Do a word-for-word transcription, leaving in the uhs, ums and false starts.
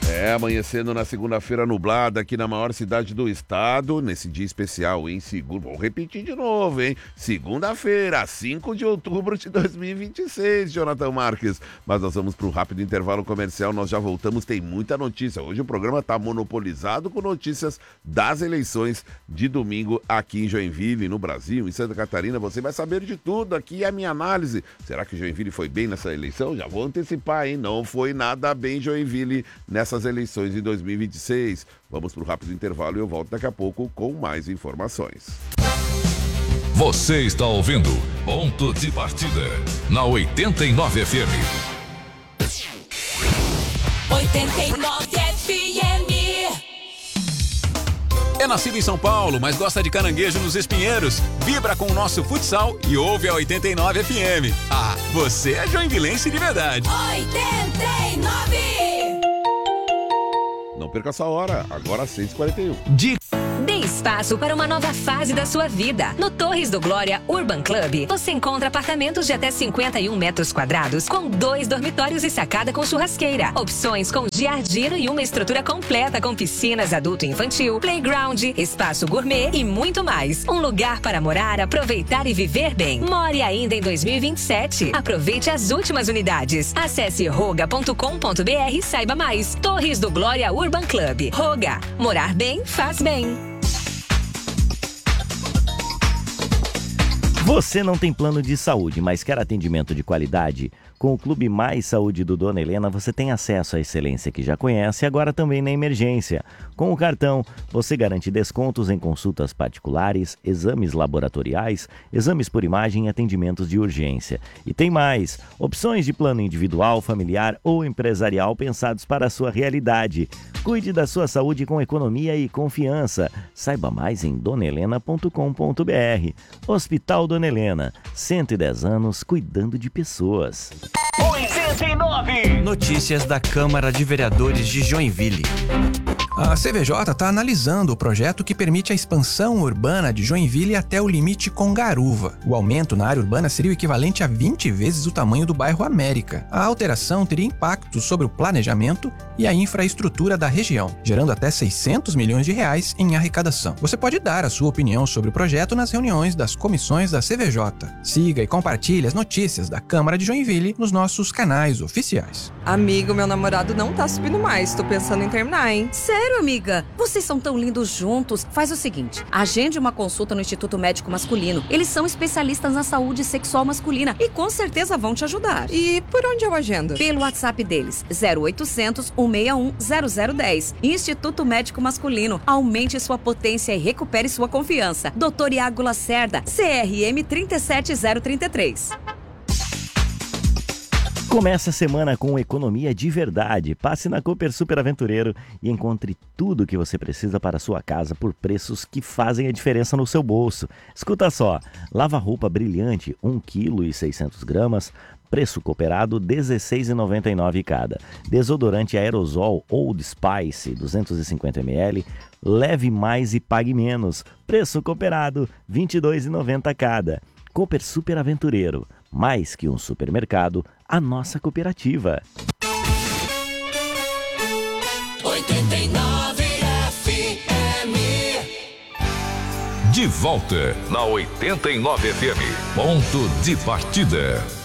É, amanhecendo na segunda-feira nublada aqui na maior cidade do estado, nesse dia especial, em segundo, vou repetir de novo, hein? Segunda-feira, cinco de outubro de dois mil e vinte e seis, Jonathan Marques. Mas nós vamos para o rápido intervalo comercial, nós já voltamos, tem muita notícia. Hoje o programa está monopolizado com notícias das eleições de domingo aqui em Joinville, no Brasil, em Santa Catarina. Você vai saber de tudo, aqui é a minha análise. Será que Joinville foi bem nessa eleição? Já vou antecipar, hein? Não foi nada bem Joinville nessas eleições de dois mil e vinte e seis. Vamos para o rápido intervalo e eu volto daqui a pouco com mais informações. Você está ouvindo Ponto de Partida na oitenta e nove F M. oitenta e nove F M. É nascido em São Paulo, mas gosta de caranguejo nos Espinheiros. Vibra com o nosso futsal e ouve a oitenta e nove F M. Ah, você é joinvilense de verdade. oitenta e nove. Não perca essa hora, agora às seis e quarenta e um. De... Dê espaço para uma nova fase da sua vida. No Torres do Glória Urban Club, você encontra apartamentos de até cinquenta e um metros quadrados, com dois dormitórios e sacada com churrasqueira. Opções com giardino e uma estrutura completa com piscinas adulto e infantil, playground, espaço gourmet e muito mais. Um lugar para morar, aproveitar e viver bem. More ainda em dois mil e vinte e sete. Aproveite as últimas unidades. Acesse roga ponto com ponto br e saiba mais. Torres do Glória Urban Club. Roga. Morar bem faz bem. Você não tem plano de saúde, mas quer atendimento de qualidade? Com o Clube Mais Saúde do Dona Helena, você tem acesso à excelência que já conhece e agora também na emergência. Com o cartão, você garante descontos em consultas particulares, exames laboratoriais, exames por imagem e atendimentos de urgência. E tem mais, opções de plano individual, familiar ou empresarial pensados para a sua realidade. Cuide da sua saúde com economia e confiança. Saiba mais em dona helena ponto com ponto br. Hospital Dona Helena, cento e dez anos cuidando de pessoas. oitenta e nove. Notícias da Câmara de Vereadores de Joinville. A C V J está analisando o projeto que permite a expansão urbana de Joinville até o limite com Garuva. O aumento na área urbana seria o equivalente a vinte vezes o tamanho do bairro América. A alteração teria impacto sobre o planejamento e a infraestrutura da região, gerando até seiscentos milhões de reais em arrecadação. Você pode dar a sua opinião sobre o projeto nas reuniões das comissões da C V J. Siga e compartilhe as notícias da Câmara de Joinville nos nossos canais oficiais. Amigo, meu namorado não tá subindo mais, tô pensando em terminar, hein? Sério, amiga? Vocês são tão lindos juntos. Faz o seguinte, agende uma consulta no Instituto Médico Masculino. Eles são especialistas na saúde sexual masculina e com certeza vão te ajudar. E por onde eu agendo? Pelo WhatsApp deles, zero oitocentos, cento e sessenta e um, zero zero um zero. Instituto Médico Masculino. Aumente sua potência e recupere sua confiança. doutor Iago Lacerda, C R M três sete zero três três. Começa a semana com economia de verdade. Passe na Cooper Super Aventureiro e encontre tudo o que você precisa para a sua casa por preços que fazem a diferença no seu bolso. Escuta só, lava-roupa brilhante, um quilo e seiscentos gramas, preço cooperado dezesseis reais e noventa e nove centavos cada. Desodorante aerosol Old Spice, duzentos e cinquenta mililitros, leve mais e pague menos, preço cooperado vinte e dois reais e noventa centavos cada. Cooper Super Aventureiro, mais que um supermercado, a nossa cooperativa. oitenta e nove F M. De volta na oitenta e nove F M. Ponto de Partida.